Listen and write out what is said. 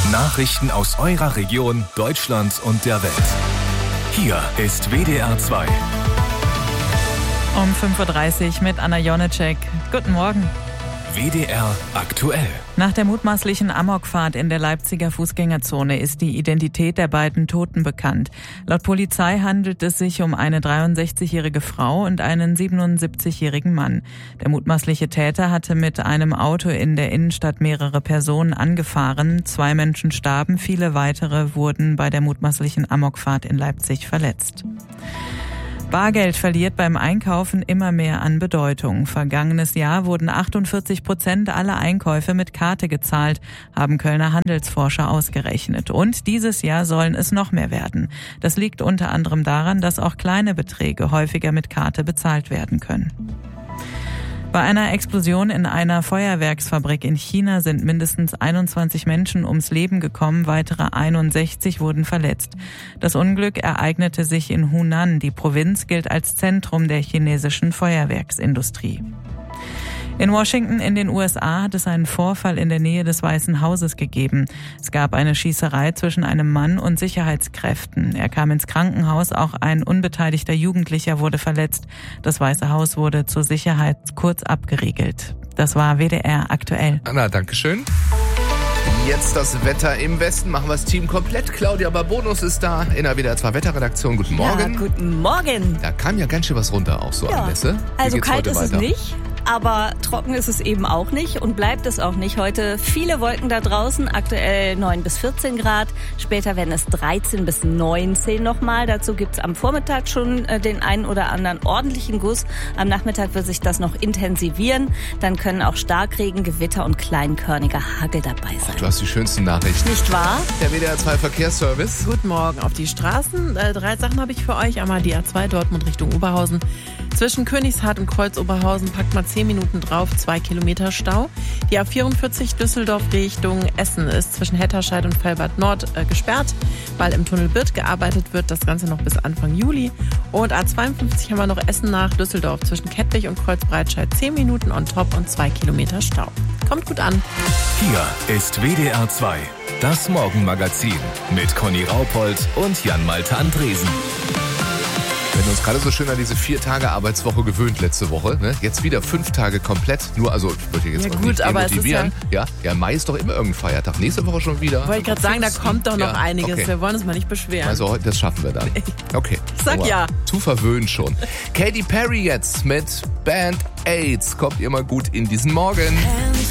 Nachrichten aus eurer Region, Deutschland und der Welt. Hier ist WDR 2. Um 5.30 Uhr mit Anna Jonecek. Guten Morgen. WDR aktuell. Nach der mutmaßlichen Amokfahrt in der Leipziger Fußgängerzone ist die Identität der beiden Toten bekannt. Laut Polizei handelt es sich um eine 63-jährige Frau und einen 77-jährigen Mann. Der mutmaßliche Täter hatte mit einem Auto in der Innenstadt mehrere Personen angefahren. 2 Menschen starben, viele weitere wurden bei der mutmaßlichen Amokfahrt in Leipzig verletzt. Bargeld verliert beim Einkaufen immer mehr an Bedeutung. Vergangenes Jahr wurden 48% aller Einkäufe mit Karte gezahlt, haben Kölner Handelsforscher ausgerechnet. Und dieses Jahr sollen es noch mehr werden. Das liegt unter anderem daran, dass auch kleine Beträge häufiger mit Karte bezahlt werden können. Bei einer Explosion in einer Feuerwerksfabrik in China sind mindestens 21 Menschen ums Leben gekommen, weitere 61 wurden verletzt. Das Unglück ereignete sich in Hunan. Die Provinz gilt als Zentrum der chinesischen Feuerwerksindustrie. In Washington in den USA hat es einen Vorfall in der Nähe des Weißen Hauses gegeben. Es gab eine Schießerei zwischen einem Mann und Sicherheitskräften. Er kam ins Krankenhaus, auch ein unbeteiligter Jugendlicher wurde verletzt. Das Weiße Haus wurde zur Sicherheit kurz abgeriegelt. Das war WDR aktuell. Anna, dankeschön. Jetzt das Wetter im Westen. Machen wir das Team komplett. Claudia Babonus ist da in der WDR 2 Wetterredaktion. Guten Morgen. Ja, guten Morgen. Da kam ja ganz schön was runter, auch so Anlässe. Also kalt ist es nicht. Aber trocken ist es eben auch nicht und bleibt es auch nicht. Heute viele Wolken da draußen, aktuell 9 bis 14 Grad. Später werden es 13 bis 19 nochmal. Dazu gibt's am Vormittag schon den einen oder anderen ordentlichen Guss. Am Nachmittag wird sich das noch intensivieren. Dann können auch Starkregen, Gewitter und kleinkörniger Hagel dabei sein. Du hast die schönsten Nachrichten. Nicht wahr? Der WDR 2 Verkehrsservice. Guten Morgen auf die Straßen. 3 Sachen habe ich für euch. Einmal die A2 Dortmund Richtung Oberhausen. Zwischen Königshardt und Kreuz-Oberhausen packt man 10 Minuten drauf, 2 Kilometer Stau. Die A44 Düsseldorf Richtung Essen ist zwischen Hetterscheid und Fellbad Nord gesperrt, weil im Tunnel Birth gearbeitet wird. Das Ganze noch bis Anfang Juli. Und A52 haben wir noch Essen nach Düsseldorf zwischen Kettwig und Kreuzbreitscheid 10 Minuten on top und 2 Kilometer Stau. Kommt gut an. Hier ist WDR 2, das Morgenmagazin mit Conny Raupold und Jan-Malte Andresen. Wir haben uns gerade so schön an diese 4-Tage-Arbeitswoche gewöhnt letzte Woche. Ne? Jetzt wieder 5 Tage komplett. Nur, also ich würde jetzt auch nicht demotivieren. Ja, Mai ist doch immer irgendein Feiertag. Nächste Woche schon wieder. Wollte ich gerade sagen, da kommt doch noch einiges. Okay. Wir wollen uns mal nicht beschweren. Also heute, das schaffen wir dann. Okay. Sag ja. Zu verwöhnt schon. Katy Perry jetzt mit Band-Aids. Kommt ihr mal gut in diesen Morgen.